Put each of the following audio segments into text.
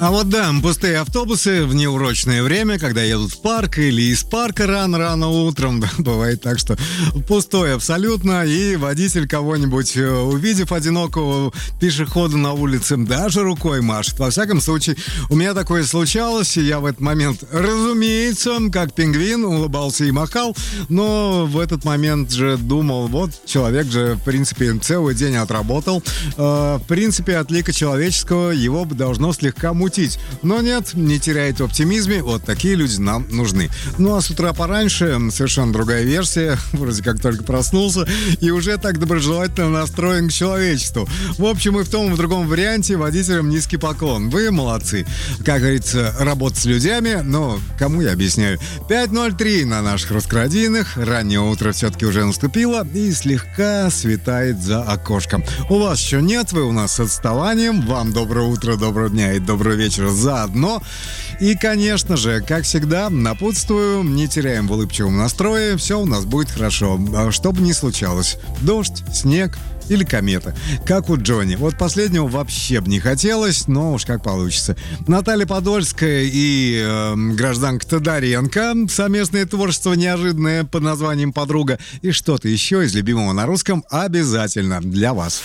А вот да, пустые автобусы в неурочное время, когда едут в парк или из парка рано-рано утром, да, бывает так, что пустой абсолютно, и водитель кого-нибудь, увидев одинокого пешехода на улице, даже рукой машет. Во всяком случае, у меня такое случалось, и я в этот момент, разумеется, как пингвин, улыбался и махал, но в этот момент же думал, вот человек же, в принципе, целый день отработал, в принципе, от лика человеческого его должно слегка мутить. Но нет, не теряет в оптимизме, вот такие люди нам нужны. Ну а с утра пораньше совершенно другая версия, вроде как только проснулся и уже так доброжелательно настроен к человечеству. В общем, и в том, и в другом варианте водителям низкий поклон. Вы молодцы. Как говорится, работать с людьми, но кому я объясняю. 5:03 на наших русскородийных. Раннее утро все-таки уже наступило и слегка светает за окошком. У вас еще нет, вы у нас с отставанием. Вам доброе утро, доброго дня и доброго вечера заодно. И, конечно же, как всегда, напутствую, не теряем в улыбчивом настрое, все у нас будет хорошо. Что бы ни случалось. Дождь, снег или комета. Как у Джонни. Вот последнего вообще бы не хотелось, но уж как получится. Наталья Подольская и гражданка Тодоренко. Совместное творчество неожиданное под названием «Подруга». И что-то еще из любимого на русском обязательно для вас.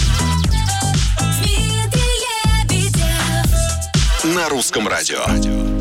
На русском радио.